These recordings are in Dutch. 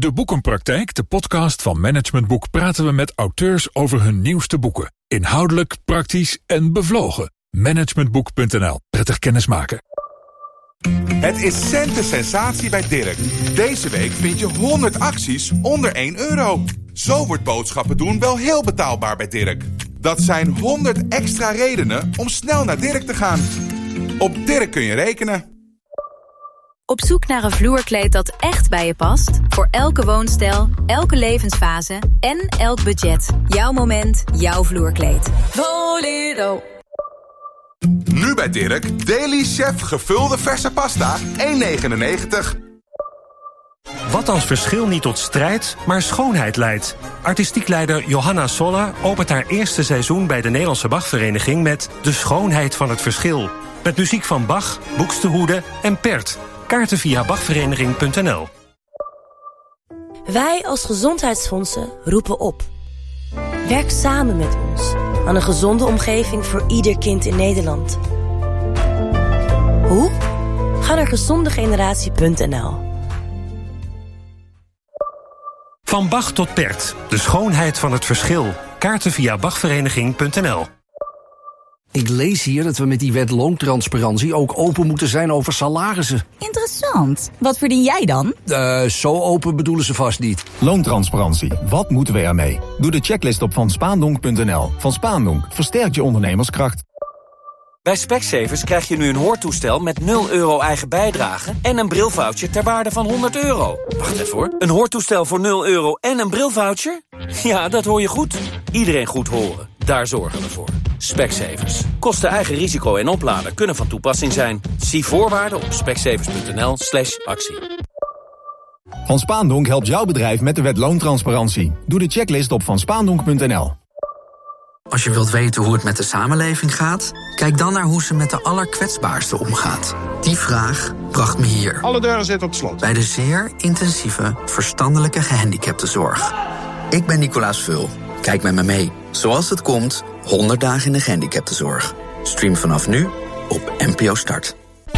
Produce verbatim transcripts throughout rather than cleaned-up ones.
De Boekenpraktijk, de podcast van Management Boek, praten we met auteurs over hun nieuwste boeken. Inhoudelijk, praktisch en bevlogen. managementboek punt n l. Prettig kennismaken. Het is centen sensatie bij Dirk. Deze week vind je honderd acties onder één euro. Zo wordt boodschappen doen wel heel betaalbaar bij Dirk. Dat zijn honderd extra redenen om snel naar Dirk te gaan. Op Dirk kun je rekenen. Op zoek naar een vloerkleed dat echt bij je past? Voor elke woonstijl, elke levensfase en elk budget. Jouw moment, jouw vloerkleed. Voledo. Nu bij Dirk, Daily Chef gevulde verse pasta, één negenennegentig. Wat als verschil niet tot strijd, maar schoonheid leidt? Artistiek leider Johanna Solla opent haar eerste seizoen bij de Nederlandse Bachvereniging met De Schoonheid van het Verschil. Met muziek van Bach, Buxtehude en Pert. Kaarten via bachvereniging punt n l. Wij als gezondheidsfondsen roepen op. Werk samen met ons aan een gezonde omgeving voor ieder kind in Nederland. Hoe? Ga naar gezondegeneratie punt n l. Van Bach tot Pert. De schoonheid van het verschil. Kaarten via bachvereniging punt n l. Ik lees hier dat we met die wet loontransparantie ook open moeten zijn over salarissen. Interessant. Wat verdien jij dan? Uh, zo open bedoelen ze vast niet. Loontransparantie. Wat moeten we ermee? Doe de checklist op van spaandonk punt n l. Van Spaandonk. Versterkt je ondernemerskracht. Bij Specsavers krijg je nu een hoortoestel met nul euro eigen bijdrage en een brilvoucher ter waarde van honderd euro. Wacht even hoor. Een hoortoestel voor nul euro en een brilvoucher? Ja, dat hoor je goed. Iedereen goed horen. Daar zorgen we voor. Specsavers. Kosten eigen risico en opladen kunnen van toepassing zijn. Zie voorwaarden op specsavers punt n l slash actie. Van Spaandonk helpt jouw bedrijf met de wet loontransparantie. Doe de checklist op van spaandonk punt n l. Als je wilt weten hoe het met de samenleving gaat, kijk dan naar hoe ze met de allerkwetsbaarsten omgaat. Die vraag bracht me hier. Alle deuren zitten op slot. Bij de zeer intensieve verstandelijke gehandicaptenzorg. Ik ben Nicolaas Vul. Kijk met me mee. Zoals het komt, honderd dagen in de gehandicaptenzorg. Stream vanaf nu op N P O Start.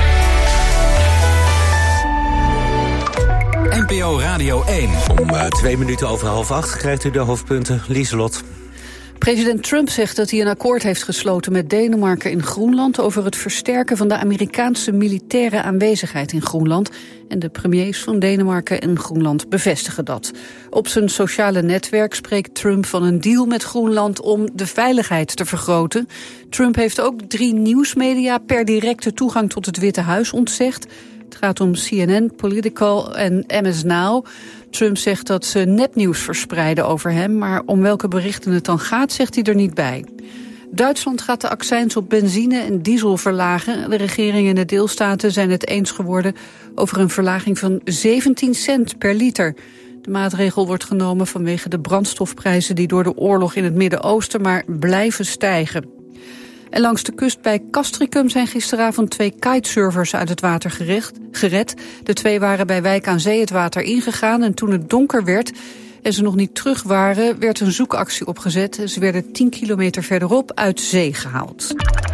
N P O Radio één. Om uh, twee minuten over half acht krijgt u de hoofdpunten. Lieselot. President Trump zegt dat hij een akkoord heeft gesloten met Denemarken in Groenland over het versterken van de Amerikaanse militaire aanwezigheid in Groenland. En de premiers van Denemarken en Groenland bevestigen dat. Op zijn sociale netwerk spreekt Trump van een deal met Groenland om de veiligheid te vergroten. Trump heeft ook drie nieuwsmedia per directe toegang tot het Witte Huis ontzegd. Het gaat om C N N, Political en M S Now. Trump zegt dat ze nepnieuws verspreiden over hem, maar om welke berichten het dan gaat, zegt hij er niet bij. Duitsland gaat de accijns op benzine en diesel verlagen. De regeringen in de deelstaten zijn het eens geworden over een verlaging van zeventien cent per liter. De maatregel wordt genomen vanwege de brandstofprijzen die door de oorlog in het Midden-Oosten maar blijven stijgen. En langs de kust bij Castricum zijn gisteravond twee kitesurfers uit het water gered. De twee waren bij Wijk aan Zee het water ingegaan en toen het donker werd en ze nog niet terug waren, werd een zoekactie opgezet. Ze werden tien kilometer verderop uit zee gehaald.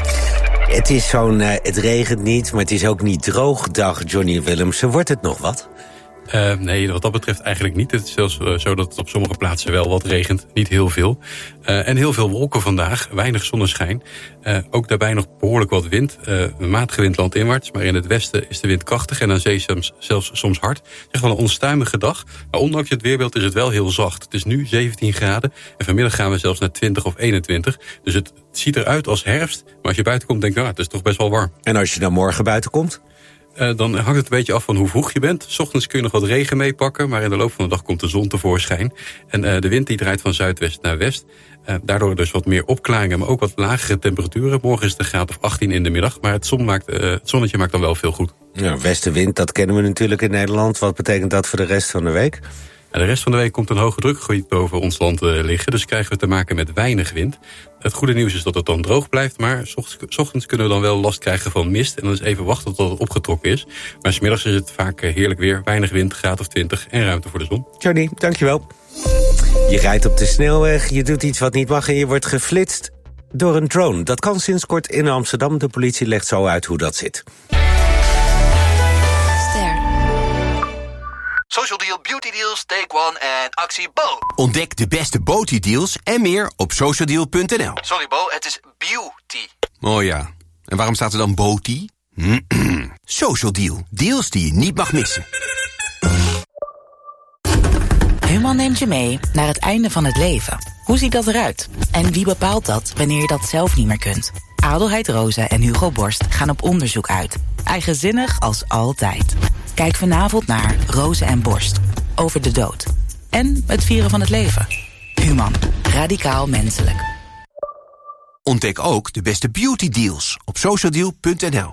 Het is zo'n, uh, het regent niet, maar het is ook niet droog. Dag Johnny Willemsen, wordt het nog wat? Uh, nee, wat dat betreft eigenlijk niet. Het is zelfs uh, zo dat het op sommige plaatsen wel wat regent. Niet heel veel. Uh, en heel veel wolken vandaag. Weinig zonneschijn. Uh, ook daarbij nog behoorlijk wat wind. Uh, een matige wind landinwaarts. Maar in het westen is de wind krachtig. En aan zee soms, zelfs soms hard. Het is echt wel een onstuimige dag. Maar ondanks het weerbeeld is het wel heel zacht. Het is nu zeventien graden. En vanmiddag gaan we zelfs naar twintig of eenentwintig. Dus het ziet eruit als herfst. Maar als je buiten komt, denk je, ah, het is toch best wel warm. En als je dan morgen buiten komt? Uh, dan hangt het een beetje af van hoe vroeg je bent. 's Ochtends kun je nog wat regen meepakken, maar in de loop van de dag komt de zon tevoorschijn. En uh, de wind die draait van zuidwest naar west. Uh, daardoor dus wat meer opklaringen, maar ook wat lagere temperaturen. Morgen is het een graad of achttien in de middag, maar het, zon maakt, uh, het zonnetje maakt dan wel veel goed. Ja, westenwind, dat kennen we natuurlijk in Nederland. Wat betekent dat voor de rest van de week? En de rest van de week komt een hoge drukgebied boven ons land uh, liggen. Dus krijgen we te maken met weinig wind. Het goede nieuws is dat het dan droog blijft. Maar 's ochtends, 's ochtends kunnen we dan wel last krijgen van mist. En dan is even wachten tot het opgetrokken is. Maar 's middags is het vaak uh, heerlijk weer. Weinig wind, graad of twintig en ruimte voor de zon. Johnny, dankjewel. Je rijdt op de snelweg, je doet iets wat niet mag en je wordt geflitst door een drone. Dat kan sinds kort in Amsterdam. De politie legt zo uit hoe dat zit. Social Deal Beauty Deals, Take One en actie Bo. Ontdek de beste Beauty deals en meer op social deal punt n l. Sorry Bo, het is beauty. Oh ja, en waarom staat er dan Beauty? Social Deal, deals die je niet mag missen. Human neemt je mee naar het einde van het leven. Hoe ziet dat eruit? En wie bepaalt dat wanneer je dat zelf niet meer kunt? Adelheid Rosa en Hugo Borst gaan op onderzoek uit. Eigenzinnig als altijd. Kijk vanavond naar Rosa en Borst. Over de dood. En het vieren van het leven. Human. Radicaal menselijk. Ontdek ook de beste beauty deals op social deal punt n l.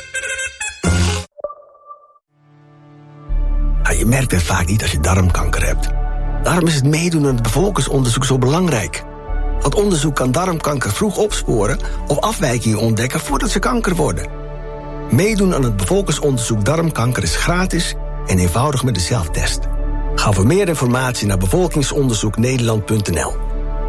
Ja, je merkt het vaak niet als je darmkanker hebt. Daarom is het meedoen aan het bevolkingsonderzoek zo belangrijk. Want onderzoek kan darmkanker vroeg opsporen of afwijkingen ontdekken voordat ze kanker worden. Meedoen aan het bevolkingsonderzoek darmkanker is gratis en eenvoudig met de zelftest. Ga voor meer informatie naar bevolkingsonderzoek nederland punt n l.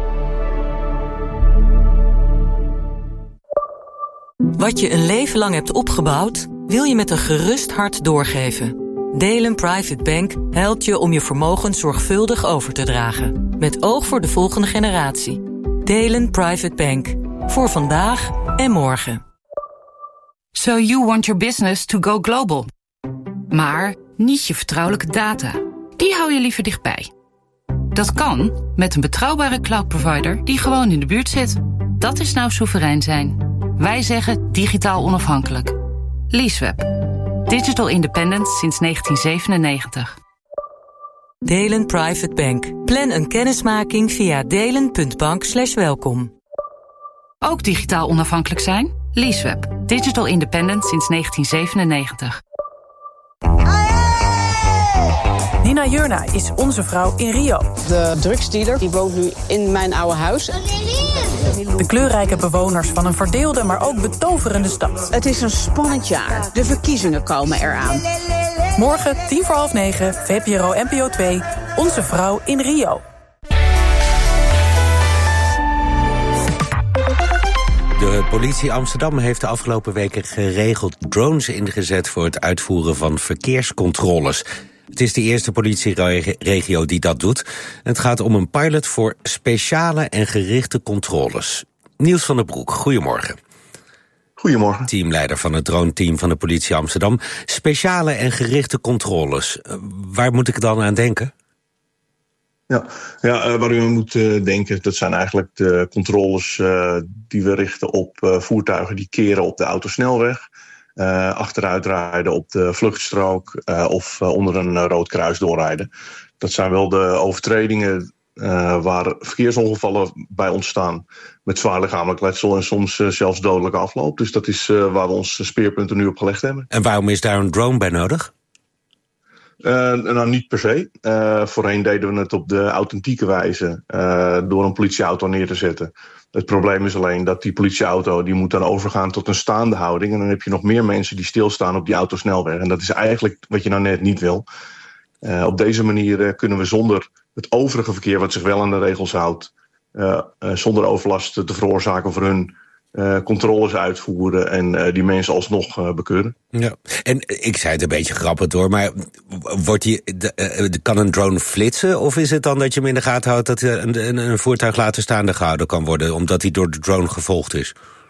Wat je een leven lang hebt opgebouwd, wil je met een gerust hart doorgeven. Delen Private Bank helpt je om je vermogen zorgvuldig over te dragen. Met oog voor de volgende generatie. Delen Private Bank. Voor vandaag en morgen. So you want your business to go global. Maar niet je vertrouwelijke data. Die hou je liever dichtbij. Dat kan met een betrouwbare cloud provider die gewoon in de buurt zit. Dat is nou soeverein zijn. Wij zeggen digitaal onafhankelijk. Leaseweb. Digital independence sinds negentien zevenennegentig. Delen Private Bank. Plan een kennismaking via delen punt bank slash welkom. Ook digitaal onafhankelijk zijn? Leaseweb. Digital independence sinds negentien zevenennegentig. Nina Jurna is onze vrouw in Rio. De drugsdealer die woont nu in mijn oude huis. De kleurrijke bewoners van een verdeelde, maar ook betoverende stad. Het is een spannend jaar. De verkiezingen komen eraan. Morgen, tien voor half negen, V P R O N P O twee, Onze Vrouw in Rio. De politie Amsterdam heeft de afgelopen weken geregeld drones ingezet voor het uitvoeren van verkeerscontroles. Het is de eerste politieregio die dat doet. Het gaat om een pilot voor speciale en gerichte controles. Niels van der Broek, goedemorgen. Goedemorgen. Teamleider van het drone-team van de politie Amsterdam. Speciale en gerichte controles. Waar moet ik dan aan denken? Ja, ja uh, waar u aan moet uh, denken, dat zijn eigenlijk de controles uh, die we richten op uh, voertuigen die keren op de autosnelweg. Uh, achteruit rijden op de vluchtstrook uh, of uh, onder een uh, rood kruis doorrijden. Dat zijn wel de overtredingen uh, waar verkeersongevallen bij ontstaan met zwaar lichamelijk letsel en soms uh, zelfs dodelijke afloop. Dus dat is uh, waar we onze speerpunten nu op gelegd hebben. En waarom is daar een drone bij nodig? Uh, nou, niet per se. Uh, voorheen deden we het op de authentieke wijze uh, door een politieauto neer te zetten. Het probleem is alleen dat die politieauto die moet dan overgaan tot een staande houding. En dan heb je nog meer mensen die stilstaan op die autosnelweg. En dat is eigenlijk wat je nou net niet wil. Uh, op deze manier uh, kunnen we zonder het overige verkeer wat zich wel aan de regels houdt, Uh, uh, zonder overlast te veroorzaken voor hun uh, controles uitvoeren en uh, die mensen alsnog uh, bekeuren. Ja, en ik zei het een beetje grappig door, maar wordt die, de, uh, kan een drone flitsen? Of is het dan dat je hem in de gaten houdt dat een, een, een voertuig later staande gehouden kan worden, omdat hij door de drone gevolgd is?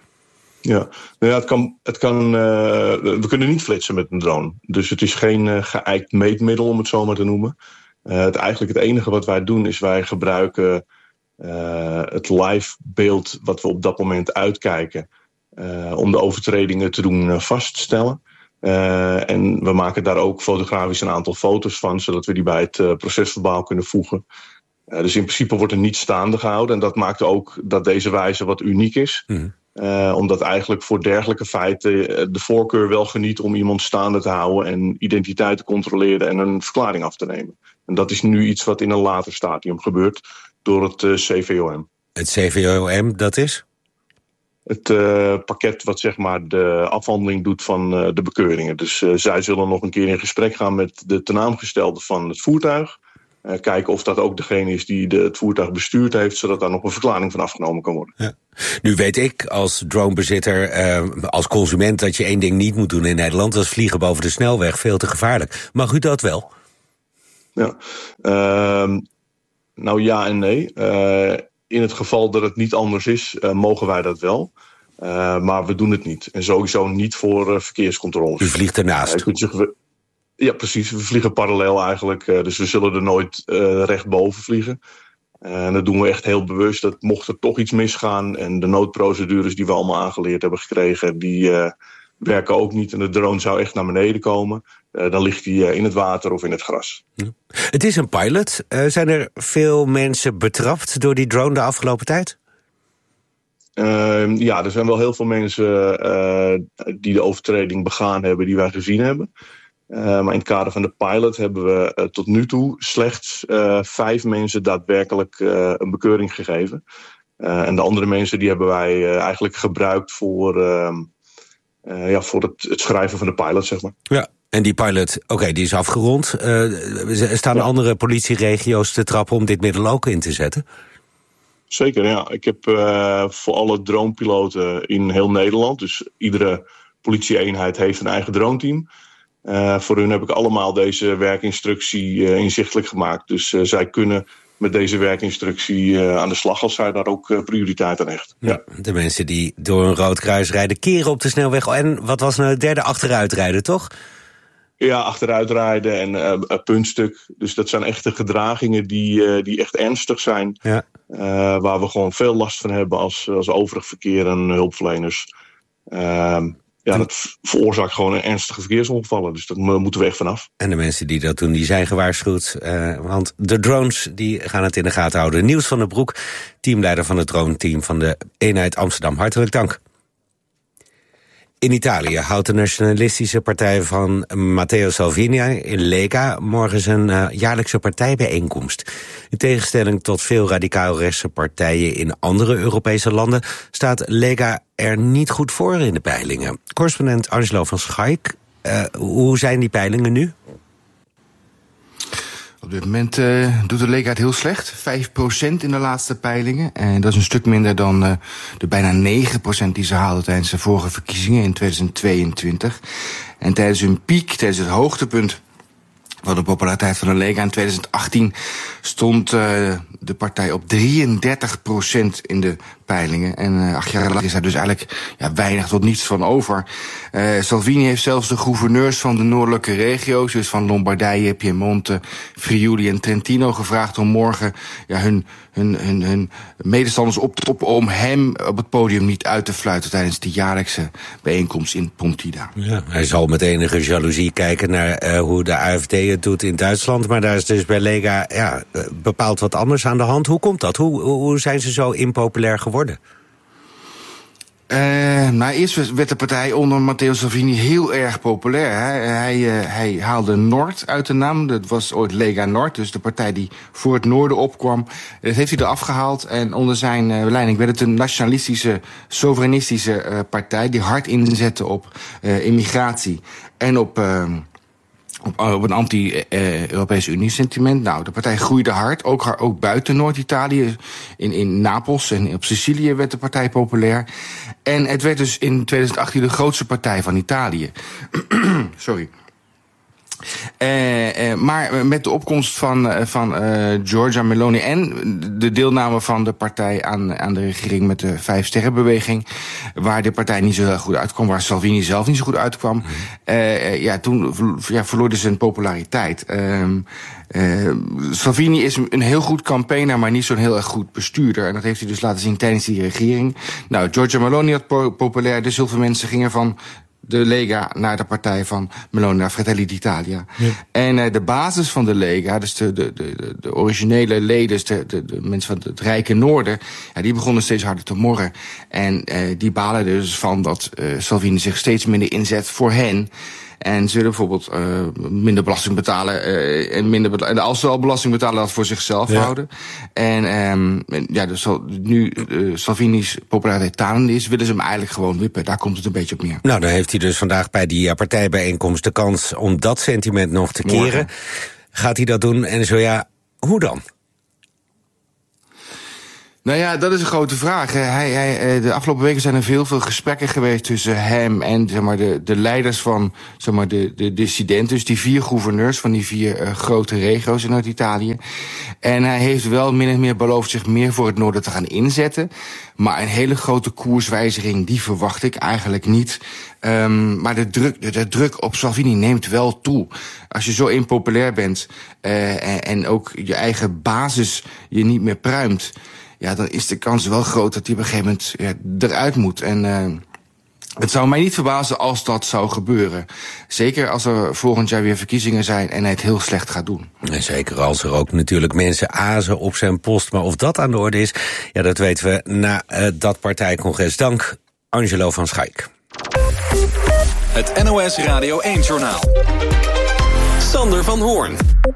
Ja, nou ja het kan, het kan, uh, we kunnen niet flitsen met een drone. Dus het is geen uh, geëikt meetmiddel, om het zo maar te noemen. Uh, het, eigenlijk het enige wat wij doen is wij gebruiken Uh, het live beeld wat we op dat moment uitkijken uh, om de overtredingen te doen uh, vaststellen. Uh, en we maken daar ook fotografisch een aantal foto's van, zodat we die bij het uh, procesverbaal kunnen voegen. Uh, dus in principe wordt er niet staande gehouden. En dat maakt ook dat deze wijze wat uniek is. Mm. Uh, omdat eigenlijk voor dergelijke feiten uh, de voorkeur wel geniet om iemand staande te houden en identiteit te controleren en een verklaring af te nemen. En dat is nu iets wat in een later stadium gebeurt door het uh, C V O M. Het C V O M, dat is? Het uh, pakket wat zeg maar de afhandeling doet van uh, de bekeuringen. Dus uh, zij zullen nog een keer in gesprek gaan met de tenaamgestelde van het voertuig. Uh, kijken of dat ook degene is die de, het voertuig bestuurd heeft, zodat daar nog een verklaring van afgenomen kan worden. Ja. Nu weet ik als dronebezitter, uh, als consument, dat je één ding niet moet doen in Nederland. Dat is vliegen boven de snelweg, veel te gevaarlijk. Mag u dat wel? Ja. Uh, nou ja en nee. Uh, in het geval dat het niet anders is, uh, mogen wij dat wel. Uh, maar we doen het niet. En sowieso niet voor uh, verkeerscontroles. U vliegt ernaast. Uh, ja, precies. We vliegen parallel eigenlijk. Uh, dus we zullen er nooit uh, recht boven vliegen. Uh, en dat doen we echt heel bewust. Dat mocht er toch iets misgaan. En de noodprocedures die we allemaal aangeleerd hebben gekregen, die uh, werken ook niet. En de drone zou echt naar beneden komen. Uh, dan ligt die uh, in het water of in het gras. Ja. Het is een pilot. Uh, zijn er veel mensen betrapt door die drone de afgelopen tijd? Uh, ja, er zijn wel heel veel mensen uh, die de overtreding begaan hebben, die wij gezien hebben. Uh, maar in het kader van de pilot hebben we uh, tot nu toe slechts uh, vijf mensen daadwerkelijk uh, een bekeuring gegeven. Uh, en de andere mensen die hebben wij uh, eigenlijk gebruikt voor, uh, uh, ja, voor het, het schrijven van de pilot, zeg maar. Ja. En die pilot, oké, okay, die is afgerond. Uh, er staan ja. andere politieregio's te trappen om dit middel ook in te zetten? Zeker, ja. Ik heb uh, voor alle dronepiloten in heel Nederland, dus iedere politieeenheid heeft een eigen droneteam. Uh, voor hun heb ik allemaal deze werkinstructie uh, inzichtelijk gemaakt. Dus uh, zij kunnen met deze werkinstructie uh, aan de slag als zij daar ook uh, prioriteit aan hechten. Ja. Ja, de mensen die door een rood kruis rijden, keren op de snelweg. En wat was nou het derde? Achteruitrijden, toch? Ja, achteruitrijden en uh, een puntstuk. Dus dat zijn echte gedragingen die, uh, die echt ernstig zijn. Ja. Uh, waar we gewoon veel last van hebben als, als overig verkeer en hulpverleners. Uh, ja, dat veroorzaakt gewoon een ernstige verkeersongevallen. Dus daar moeten we echt vanaf. En de mensen die dat doen, die zijn gewaarschuwd. Uh, want de drones die gaan het in de gaten houden. Niels van der Broek, teamleider van het drone-team van de eenheid Amsterdam. Hartelijk dank. In Italië houdt de nationalistische partij van Matteo Salvini in Lega morgen zijn uh, jaarlijkse partijbijeenkomst. In tegenstelling tot veel radicaal-rechtse partijen in andere Europese landen staat Lega er niet goed voor in de peilingen. Correspondent Angelo van Schaik, uh, hoe zijn die peilingen nu? Op dit moment uh, doet de Lega het heel slecht. vijf procent in de laatste peilingen. En dat is een stuk minder dan uh, de bijna negen procent die ze haalden tijdens de vorige verkiezingen in tweeduizend tweeëntwintig. En tijdens hun piek, tijdens het hoogtepunt van de populariteit van de Lega in tweeduizend achttien stond uh, de partij op drieëndertig procent in de peilingen. En uh, acht jaar later is daar dus eigenlijk ja, weinig tot niets van over. Uh, Salvini heeft zelfs de gouverneurs van de noordelijke regio's, dus van Lombardije, Piemonte, Friuli en Trentino, gevraagd om morgen ja, hun, hun, hun, hun medestanders op te toppen om hem op het podium niet uit te fluiten tijdens de jaarlijkse bijeenkomst in Pontida. Ja, hij zal met enige jaloezie kijken naar uh, hoe de A F D het doet in Duitsland, maar daar is dus bij Lega ja, bepaald wat anders aan de hand. Hoe komt dat? Hoe, hoe zijn ze zo impopulair geworden? Uh, nou, eerst werd de partij onder Matteo Salvini heel erg populair. Hè. Hij, uh, hij haalde Noord uit de naam. Dat was ooit Lega Nord, dus de partij die voor het noorden opkwam. Dat heeft hij eraf gehaald. En onder zijn uh, leiding werd het een nationalistische, soeverainistische uh, partij die hard inzette op uh, immigratie en op Uh, Op, op een anti-Europese Unie-sentiment. Nou, de partij groeide hard, ook, ook buiten Noord-Italië. In, in Napels en op Sicilië werd de partij populair. En het werd dus in tweeduizend achttien de grootste partij van Italië. Sorry. Uh, uh, maar met de opkomst van, uh, van uh, Giorgia Meloni en de deelname van de partij aan, aan de regering met de Vijfsterrenbeweging, waar de partij niet zo goed uitkwam, waar Salvini zelf niet zo goed uitkwam, uh, uh, ja, toen ja, verloor ze zijn populariteit. Uh, uh, Salvini is een heel goed campaigner, maar niet zo'n heel erg goed bestuurder. En dat heeft hij dus laten zien tijdens die regering. Nou, Giorgia Meloni had po- populair, dus heel veel mensen gingen van de Lega naar de partij van Meloni, naar Fratelli d'Italia. Ja. En uh, de basis van de Lega, dus de, de, de, de originele leden, de, de, de mensen van het rijke noorden, ja, die begonnen steeds harder te morren. En uh, die balen dus van dat uh, Salvini zich steeds minder inzet voor hen. En zullen bijvoorbeeld uh, minder belasting betalen. Uh, en, minder beta- en als ze al belasting betalen, dat voor zichzelf ja. houden. En um, ja, dus nu uh, Salvini's populariteit talende is, willen ze hem eigenlijk gewoon wippen. Daar komt het een beetje op neer. Nou, dan heeft hij dus vandaag bij die partijbijeenkomst de kans om dat sentiment nog te keren. Morgen. Gaat hij dat doen? En zo ja, hoe dan? Nou ja, dat is een grote vraag. Hij, hij, de afgelopen weken zijn er veel, veel gesprekken geweest tussen hem en zeg maar, de, de leiders van zeg maar, de, de dissidenten. Dus die vier gouverneurs van die vier uh, grote regio's in Noord-Italië. En hij heeft wel min of meer beloofd zich meer voor het noorden te gaan inzetten. Maar een hele grote koerswijziging, die verwacht ik eigenlijk niet. Um, maar de druk, de, de druk op Salvini neemt wel toe. Als je zo impopulair bent uh, en, en ook je eigen basis je niet meer pruimt, ja, dan is de kans wel groot dat hij op een gegeven moment ja, eruit moet. En uh, het zou mij niet verbazen als dat zou gebeuren. Zeker als er volgend jaar weer verkiezingen zijn en hij het heel slecht gaat doen. En zeker als er ook natuurlijk mensen azen op zijn post. Maar of dat aan de orde is, ja, dat weten we na uh, dat partijcongres. Dank, Angelo van Schaik. Het N O S Radio één-journaal. Sander van Hoorn.